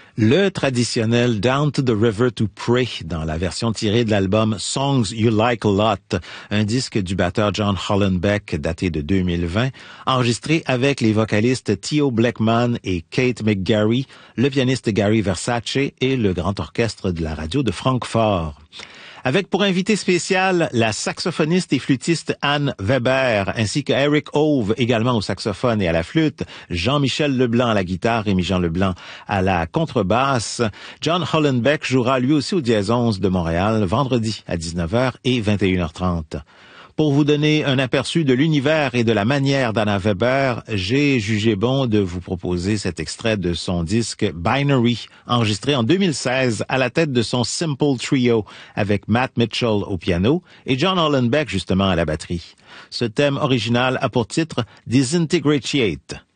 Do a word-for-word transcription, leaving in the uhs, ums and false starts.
Le traditionnel Down to the River to Pray dans la version tirée de l'album Songs You Like a Lot, un disque du batteur John Hollenbeck daté de deux mille vingt, enregistré avec les vocalistes Theo Blackman et Kate McGarry, le pianiste Gary Versace et le grand orchestre de la radio de Francfort. Avec pour invité spécial la saxophoniste et flûtiste Anne Weber, ainsi que Eric Hove, également au saxophone et à la flûte, Jean-Michel Leblanc à la guitare, Rémi-Jean Leblanc à la contrebasse. John Hollenbeck jouera lui aussi au Dièse onze de Montréal, vendredi à dix-neuf heures et vingt et une heures trente. Pour vous donner un aperçu de l'univers et de la manière d'Anna Weber, j'ai jugé bon de vous proposer cet extrait de son disque Binary, enregistré en deux mille seize à la tête de son Simple Trio, avec Matt Mitchell au piano et John Hollenbeck justement à la batterie. Ce thème original a pour titre Disintegratiate.